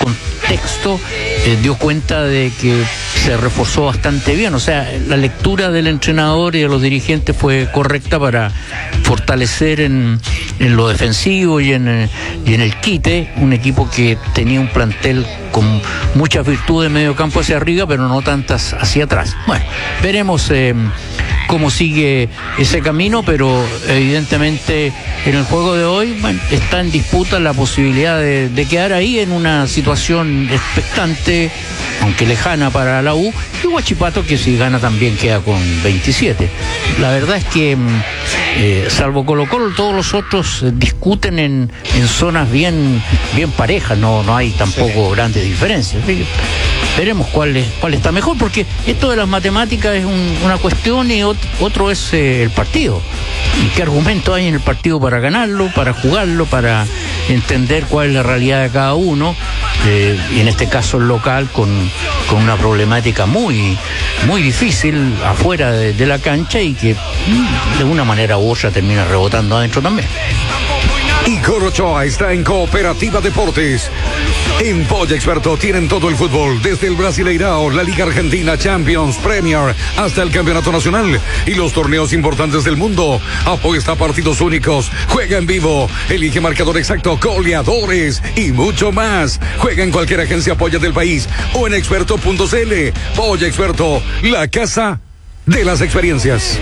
contexto, dio cuenta de que se reforzó bastante bien. O sea, la lectura del entrenador y de los dirigentes fue correcta para fortalecer en lo defensivo y en el quite un equipo que tenía un plantel con muchas virtudes de medio campo hacia arriba, pero no tantas hacia atrás. Bueno, veremos cómo sigue ese camino, pero evidentemente en el juego de hoy, bueno, está en disputa la posibilidad de quedar ahí en una situación expectante, aunque lejana para la U, y Huachipato, que si gana también queda con 27. La verdad es que salvo Colo-Colo, todos los otros discuten en zonas bien parejas, no hay tampoco grandes diferencias. Veremos cuál está mejor, porque esto de las matemáticas es una cuestión y otro es el partido. ¿Y qué argumento hay en el partido para ganarlo, para jugarlo, para entender cuál es la realidad de cada uno? Y en este caso el local con una problemática muy difícil afuera de la cancha y que de una manera u otra termina rebotando adentro también. Igor Ochoa está en Cooperativa Deportes. En Polla Experto tienen todo el fútbol, desde el Brasileirao, la Liga Argentina, Champions, Premier, hasta el Campeonato Nacional y los torneos importantes del mundo. Apuesta a partidos únicos, juega en vivo, elige marcador exacto, goleadores y mucho más. Juega en cualquier agencia Polla del país o en experto.cl. Polla Experto, la casa de las experiencias.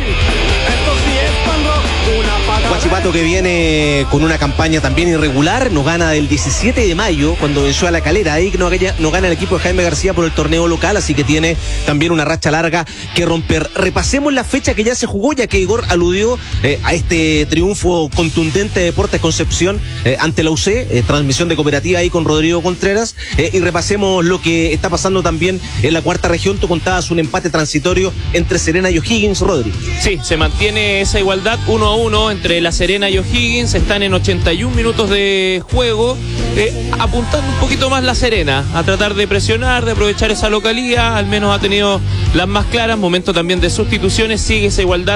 Huachipato, que viene con una campaña también irregular, nos gana el 17 de mayo cuando venció a La Calera. Ahí nos gana el equipo de Jaime García por el torneo local, así que tiene también una racha larga que romper. Repasemos la fecha que ya se jugó, ya que Igor aludió a este triunfo contundente de Deportes Concepción ante la UC, transmisión de Cooperativa ahí con Rodrigo Contreras, y repasemos lo que está pasando también en la cuarta región. Tú contabas un empate transitorio entre Serena y O'Higgins, Rodri. Sí, se mantiene esa igualdad 1-1 entre La Serena y O'Higgins. Están en 81 minutos de juego, apuntando un poquito más La Serena a tratar de presionar, de aprovechar esa localía. Al menos ha tenido las más claras. Momento también de sustituciones. Sigue esa igualdad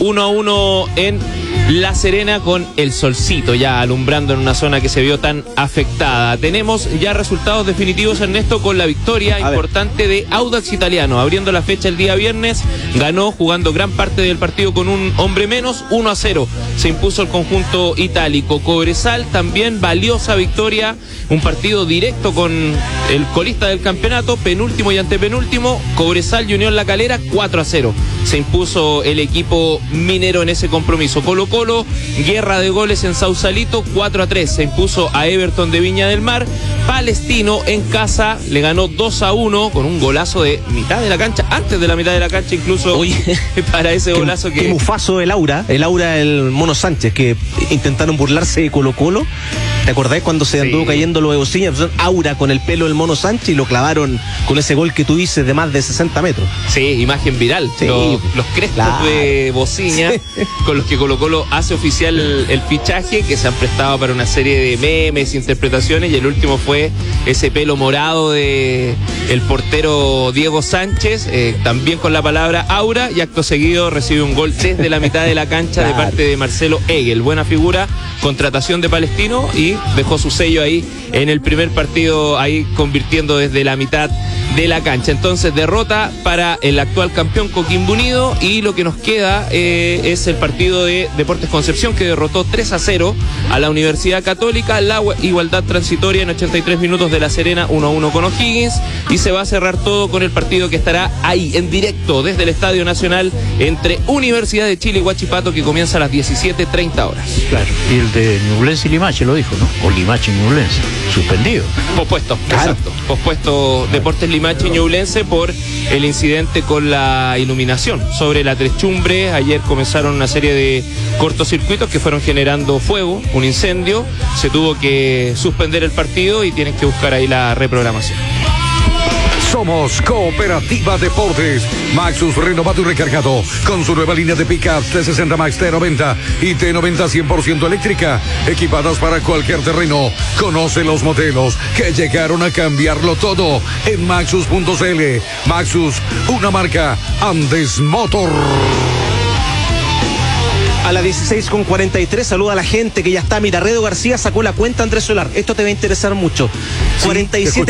1-1 en La Serena, con el solcito ya alumbrando en una zona que se vio tan afectada. Tenemos ya resultados definitivos, Ernesto, con la victoria importante de Audax Italiano, abriendo la fecha el día viernes. Ganó jugando gran parte del partido con un hombre menos, 1-0. Se impuso el conjunto itálico. Cobresal también, valiosa victoria, un partido directo con el colista del campeonato, penúltimo y antepenúltimo. Cobresal y Unión La Calera, 4-0. Se impuso el equipo minero en ese compromiso. Colo-Colo, guerra de goles en Sausalito, 4-3. Se impuso a Everton de Viña del Mar. Palestino en casa le ganó 2-1 con un golazo de mitad de la cancha, antes de la mitad de la cancha incluso. Oye, para ese golazo que mufazo del Aura el Mono Sánchez, que intentaron burlarse de Colo-Colo. ¿Te acordás cuando se anduvo cayendo lo de Bociña? Aura con el pelo del Mono Sánchez y lo clavaron con ese gol que tú dices de más de 60 metros. Sí, imagen viral. Sí, los crestos de Bociña, con los que Colo-Colo hace oficial el fichaje, que se han prestado para una serie de memes, interpretaciones, y el último fue ese pelo morado de el portero Diego Sánchez, también con la palabra Aura, y acto seguido recibe un gol desde la mitad de la cancha de parte de Marcelo Egel. Buena figura, contratación de Palestino, y dejó su sello ahí en el primer partido, ahí convirtiendo desde la mitad de la cancha. Entonces, derrota para el actual campeón Coquimbo Unido, y lo que nos queda es el partido de Deportes Concepción, que derrotó 3-0 a la Universidad Católica. La igualdad transitoria en 83 minutos de La Serena, 1-1 con O'Higgins, y se va a cerrar todo con el partido que estará ahí en directo desde el Estadio Nacional entre Universidad de Chile y Huachipato, que comienza a las 17:30 horas. Claro, y el de Ñublense y Limache lo dijo, ¿no? O Limache y Ñublense, suspendido. Pospuesto, exacto. Pospuesto Deportes Limache y Ñublense por el incidente con la iluminación sobre la Techumbre. Ayer comenzaron una serie de cortocircuitos que fueron generando fuego, un incendio. Se tuvo que suspender el partido y tienen que buscar ahí la reprogramación. Somos Cooperativa Deportes. Maxus renovado y recargado con su nueva línea de pickups T60 Max, T90 y T90 100% eléctrica, equipadas para cualquier terreno. Conoce los modelos que llegaron a cambiarlo todo en Maxus.cl. Maxus, una marca Andes Motor. A las 16:43, saluda a la gente que ya está. Mira, Redo García sacó la cuenta, Andrés Solar. Esto te va a interesar mucho. Sí, 47